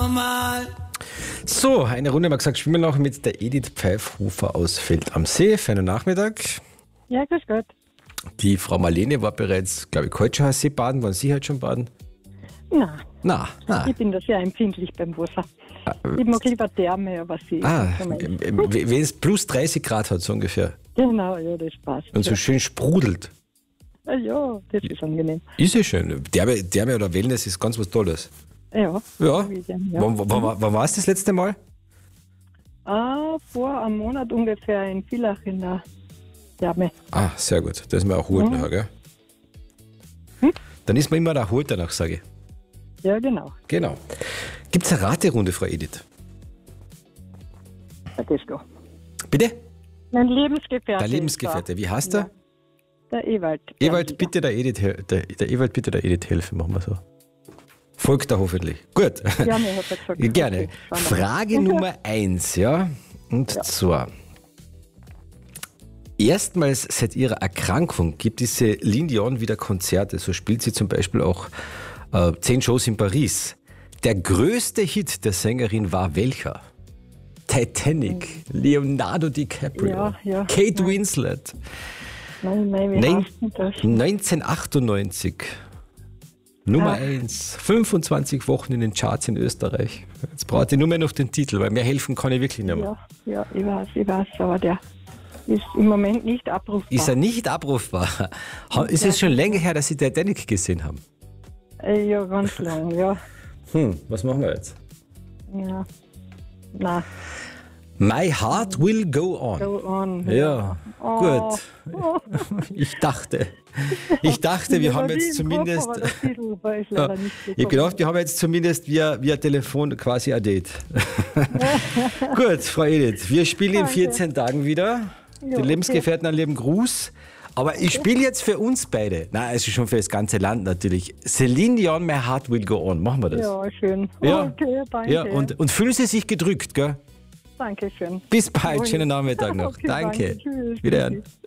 normal. So, eine Runde haben wir gesagt, spielen wir noch mit der Edith Pfeifhofer aus Feld am See. Für einen Nachmittag. Ja, grüß Gott. Die Frau Marlene war bereits, glaube ich, heute schon See baden. Waren Sie heute schon baden? Na, Na. ich bin da sehr empfindlich beim Wasser. Ich mag lieber Therme, aber sie. Wenn es plus 30 Grad hat, so ungefähr. Genau, ja, das passt. Und so schön sprudelt. Ja, das ist angenehm. Ist ja schön. Therme oder Wellness ist ganz was Tolles. Ja. Ja. Ja. Wann war es das letzte Mal? Vor einem Monat ungefähr in Villach in der Therme. Ah, sehr gut. Da ist man auch erholt nachher, gell? Dann ist man immer erholt danach, sage ich. Ja, genau. Genau. Gibt es eine Raterunde, Frau Edith? Das ist da. Bitte? Mein Lebensgefährte. Der Lebensgefährte. Wie heißt der? Der Ewald. Ewald, bitte der Edith, der Ewald, bitte der Edith helfen, machen wir so. Folgt er hoffentlich. Gut. Ja, mir hat er gesagt. Gerne. Okay, schauen wir mal. Frage Nummer 1, ja. Und zwar. Erstmals seit ihrer Erkrankung gibt diese Celine Dion wieder Konzerte. So spielt sie zum Beispiel auch 10 Shows in Paris. Der größte Hit der Sängerin war welcher? Titanic, Leonardo DiCaprio, Ja, Kate Winslet. Nein, wie heißt denn das? 1998. Nummer 1. 25 Wochen in den Charts in Österreich. Jetzt braucht ich nur mehr noch den Titel, weil mehr helfen kann ich wirklich nicht mehr. Ja, ich weiß, aber der ist im Moment nicht abrufbar. Ist er nicht abrufbar? Ist es schon länger her, dass Sie Titanic gesehen haben? Ja, ganz lang, ja. Was machen wir jetzt? Ja. Na, My Heart Will Go On. go on. Ja, gut. Ich dachte, wir haben jetzt zumindest. Ich habe gedacht, wir haben jetzt zumindest via Telefon quasi ein Date. Gut, Frau Edith, wir spielen in 14 Tagen wieder. Ja, Die Lebensgefährten einen lieben Gruß. Aber ich spiele jetzt für uns beide. Nein, also schon für das ganze Land natürlich. Celine Dion, My Heart Will Go On. Machen wir das. Ja, schön. Ja. Okay, danke. Ja, und fühlen Sie sich gedrückt, gell? Dankeschön. Bis bald, schönen Nachmittag noch. Okay, Danke. Tschüss. Wiederhören.